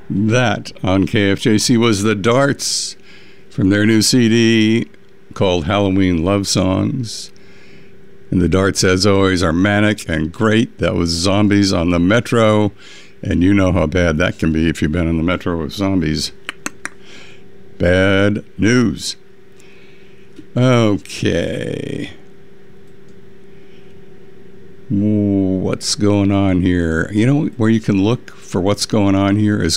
That on KFJC was the Darts from their new CD called Halloween Love Songs. And the Darts, as always, are manic and great. That was Zombies on the Metro. And you know how bad that can be if you've been on the Metro with zombies. Bad news. Okay. What's going on here? You know where you can look for what's going on here is